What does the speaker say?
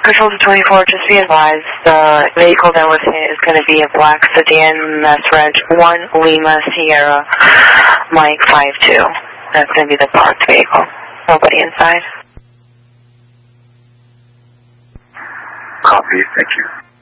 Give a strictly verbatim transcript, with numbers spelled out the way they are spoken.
Control to twenty-four, just be advised, the vehicle that was hit is going to be a black sedan, Mass Reg one Lima Sierra Mike five two. That's going to be the parked vehicle. Nobody inside. Copy, thank you.